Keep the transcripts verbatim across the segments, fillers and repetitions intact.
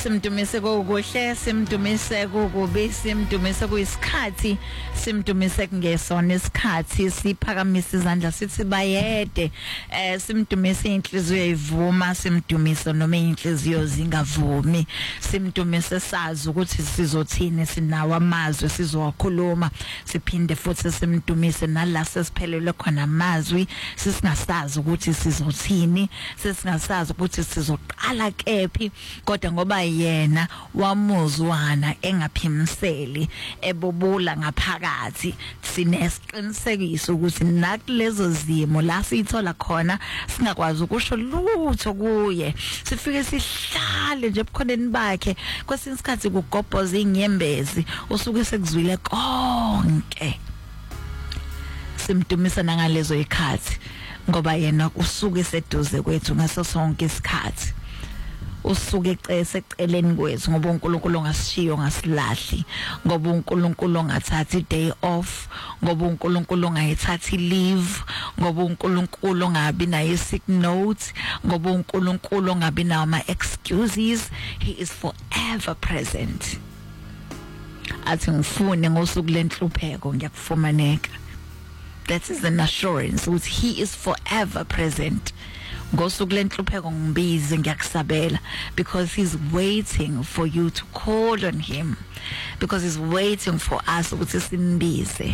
simdumise kokuhle simdumise kokubi simdumise kuyisikhathi simdumise kungesona isikhathi siphakamisa izandla sithi bayede eh simdumise inhliziyo ivuma simdumise noma inhliziyo zingavumi simdumise sazi ukuthi sizothini sinawo amazwi sizowakhuluma siphinde futhi simdumise nala sesiphelele khona amazwi sisingasazi ukuthi sizothini sisingasazi ukuthi sizoqala kephi kodwa ngoba yena wamuzwana engaphimiseli ebobula ngaphakathi sinesiqinisekiso ukuthi nakulezo zimo la sithola khona singakwazi ukusho lutho kuye sifike sihlale nje ebukhoneni bakhe kwesinye isikhathi kugobhoza inyembezi usuke sekuzwile konke simdumisa nangalezo ikhathi ngoba yena usuke seduze kwethu ngaso sonke isikhathi usuke ecese eceleni kwethu ngoba uNkulunkulu ngasishiyo ngasilahli ngoba uNkulunkulu ngathatha iday off ngoba uNkulunkulu ngayithatha leave ngoba uNkulunkulu ngabi nayo sick note ngoba uNkulunkulu ngabi nawo ama excuses he is forever present athi ngifune ngosuku lenhlupheko ngiyakufumaneka. That is an assurance that he is forever present. Ngosuku lenhlupheko ngibize ngiyakusabela because he's waiting for you to call on him because he's waiting for us ukuthi simbize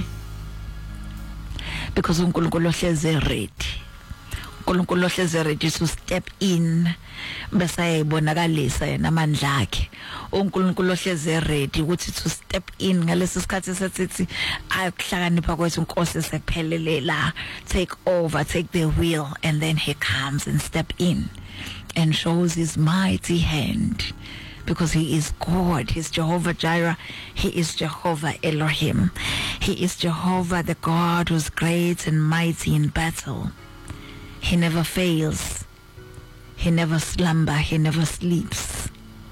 because uNkulunkulu ohleze ready uNkulunkulu ohleze ready to step in bese ayibonakalisa yena amandla akhe uNkulunkulu ohleze ready ukuthi to step in ngalesi sikhathi sethi akuhlakanipha kwethu inkosi sekuphelele la take over take the wheel and then he comes and step in and shows his mighty hand because he is God. He's Jehovah Jireh. He is Jehovah Elohim. He is Jehovah the God who's great and mighty in battle. He never fails. He never slumber. He never sleeps.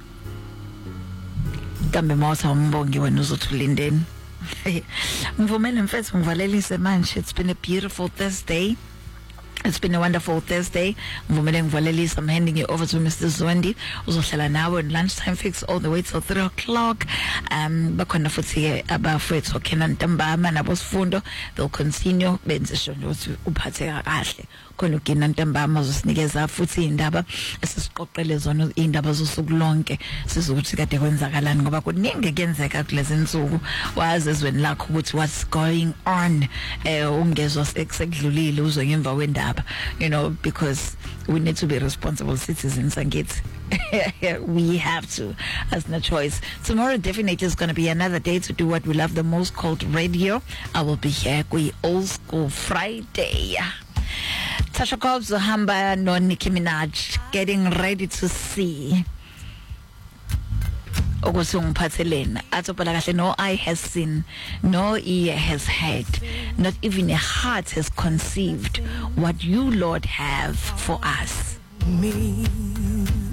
Kambe mawutha umbongi wena uzothulindeni. Ngivumele mfethu ngivalelise manje. It's been a beautiful Thursday. It's been a wonderful Thursday. Ngivumele ngivalelise. I'm handing it over to Mister Zondi. Uzohlala nawe in lunchtime fix all the way till three o'clock. Um, bakhona futhi abafethu Kenan Ntambama nabosifundo. They'll continue benze sho ukuthi uphatheka kahle. Khona uGina Ntambama uzosinikeza futhi indaba esisiqoqele zona indaba zosuku lonke sizokuthi kade kwenzakalani ngoba kuningi kuyenzeka kulezi insuku wazi ezweni lakho ukuthi what's going on eh ungezwe sekudlulile uzwe ngemva kwendaba you know because we need to be responsible citizens and get we have to as no choice. Tomorrow definitely is going to be another day to do what we love the most called radio. I will be here we old school Friday. Tasha Cobbs Hamba no Nicki Minaj getting ready to see Ogosung Patelena Atopala kahle no eye has seen no ear has heard not even a heart has conceived what you Lord have for us. Me